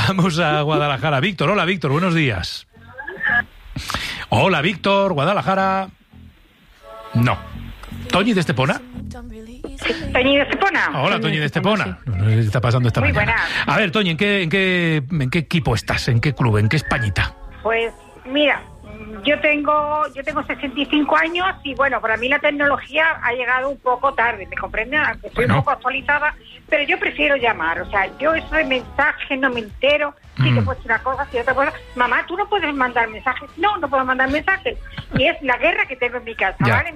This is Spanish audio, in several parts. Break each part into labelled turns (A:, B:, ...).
A: Vamos a Guadalajara. Víctor, hola Víctor, buenos días. Hola Víctor, Guadalajara. No. ¿Toñi de Estepona?
B: Toñi de Estepona.
A: Hola, Toñi de Estepona. No sé qué está pasando esta mañana.
B: Buena.
A: A ver, Toñi, ¿en qué equipo estás? ¿En qué club? ¿En qué Españita?
B: Pues mira, yo tengo 65 años y bueno, para mí la tecnología ha llegado un poco tarde, ¿me comprendes? Aunque estoy un poco actualizada, pero yo prefiero llamar. O sea, yo eso de mensaje no me entero. Si te puedes una cosa, si otra cosa. Mamá, ¿tú no puedes mandar mensajes? No, no puedo mandar mensajes. Y es la guerra que tengo en mi casa, ¿vale?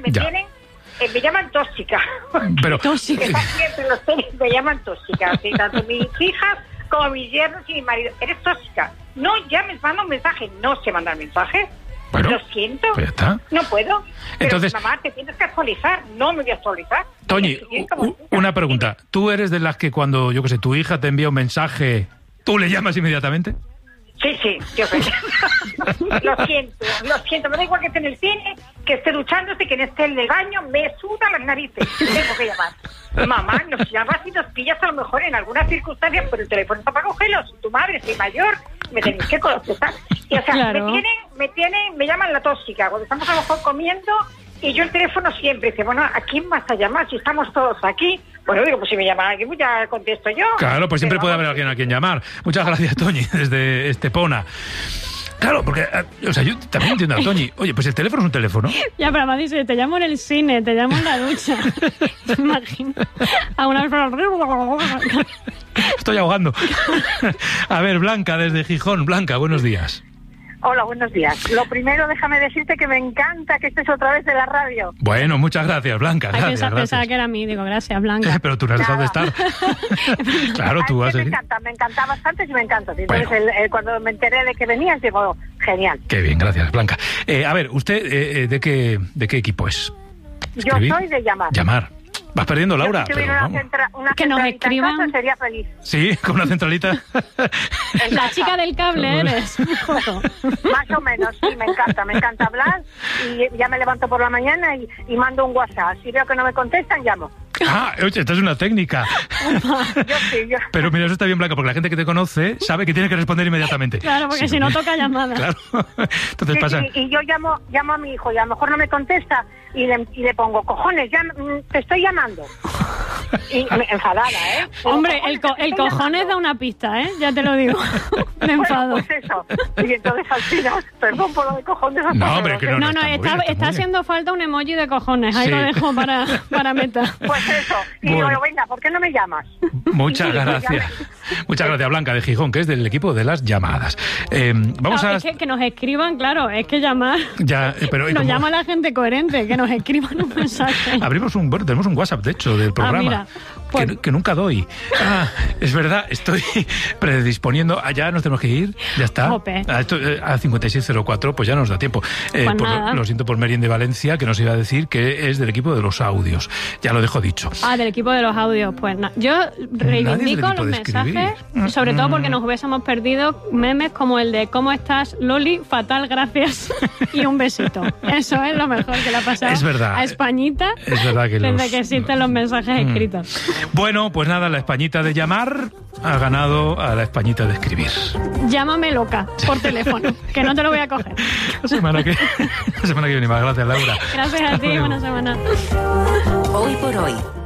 B: Me llaman tóxica.
A: Pero
B: tóxica. Siempre los tenis me llaman tóxica. ¿Sí? Tanto mis hijas como mis yernos y mi marido. Eres tóxica. No llames, manda un mensaje. No sé mandar mensajes.
A: Bueno,
B: lo siento.
A: Pues ya está.
B: No puedo. Pero
A: entonces,
B: mamá, te tienes que actualizar. No me voy a actualizar.
A: Toñi, una pregunta. ¿Tú eres de las que cuando, yo qué sé, tu hija te envía un mensaje, tú le llamas inmediatamente?
B: Sí, yo sé. Lo siento. Me da igual que esté en el cine, que esté duchándose, que esté en el baño, me suda las narices. Tengo que llamar. Mamá, nos llamas y nos pillas a lo mejor en algunas circunstancias, pero el teléfono está para cogerlos. Tu madre, soy mayor, me tenéis que contestar. Y o sea, claro. me llaman la tóxica. Cuando estamos a lo mejor comiendo y yo el teléfono siempre dice, bueno, ¿a quién vas a llamar si estamos todos aquí? Bueno, digo, pues si me llama alguien, pues ya contesto yo.
A: Claro, pues siempre puede haber alguien a quien llamar. Muchas gracias, Toñi, desde Estepona. Claro, porque, o sea, yo también entiendo a Toñi. Oye, pues el teléfono es un teléfono.
C: Ya, pero además dice, te llamo en el cine, te llamo en la ducha. ¿Te imaginas? A una vez...
A: Estoy ahogando. A ver, Blanca, desde Gijón. Blanca, buenos días.
D: Hola, buenos días. Lo primero, déjame decirte que me encanta que estés otra vez en la radio.
A: Bueno, muchas gracias, Blanca. Gracias.
C: Pensaba que era a mí, digo, gracias, Blanca.
A: Pero tú no has dejado de estar. Claro, tú has...
D: Me encanta bastante y me encanta. Entonces, bueno. Cuando me enteré de que venías, digo, genial.
A: Qué bien, gracias, Blanca. A ver, ¿usted de qué equipo es?
D: ¿Escribir? Yo soy de llamar.
A: Llamar. Vas perdiendo, Laura.
D: Si tuviera una
C: que nos escriban
D: casa, sería feliz.
A: Sí, con una centralita.
C: La chica del cable eres.
D: Más o menos, sí, me encanta hablar y ya me levanto por la mañana y mando un WhatsApp. Si veo que no me contestan, llamo.
A: Ah, oye, esta es una técnica.
D: Yo.
A: Pero mira, eso está bien, Blanca, porque la gente que te conoce sabe que tiene que responder inmediatamente.
C: Claro, porque si no toca llamada.
A: Claro. Entonces
D: sí,
A: pasa...
D: Sí, y yo llamo a mi hijo y a lo mejor no me contesta y le pongo, cojones, ya te estoy llamando. Y enfadada, ¿eh?
C: Hombre, el cojones da una pista, ¿eh? Ya te lo digo. Me enfado.
D: Bueno, pues eso. Y entonces al final, perdón por lo de cojones.
A: No, hombre, que no
C: está haciendo falta un emoji de cojones. Ahí lo dejo para meta.
D: Pues eso. Y digo, venga, ¿por qué no me llamas?
A: Muchas gracias. Muchas gracias, Blanca de Gijón, que es del equipo de las llamadas. Vamos a...
C: Es que nos escriban, claro, es que llamar...
A: Ya, pero
C: nos llama la gente coherente, que nos escriban un mensaje.
A: Tenemos un WhatsApp, de hecho, del programa.
C: Mira, pues...
A: que nunca doy. Es verdad, estoy predisponiendo. Ya nos tenemos que ir, ya está. A 5604, pues ya nos da tiempo. Lo siento por Merien de Valencia, que nos iba a decir que es del equipo de los audios. Ya lo dejo dicho.
C: Del equipo de los audios, pues yo reivindico los mensajes, sobre todo porque nos hubiésemos perdido memes como el de ¿cómo estás, Loli? Fatal, gracias y un besito. Eso es lo mejor que le ha pasado a Españita.
A: Es verdad que
C: desde que existen los mensajes escritos.
A: Bueno, pues nada, la Españita de llamar ha ganado a la Españita de escribir.
C: Llámame loca por teléfono, que no te lo voy a coger.
A: La semana que viene más. Gracias, Laura.
C: Gracias a ti, buena semana.
E: Hoy por hoy.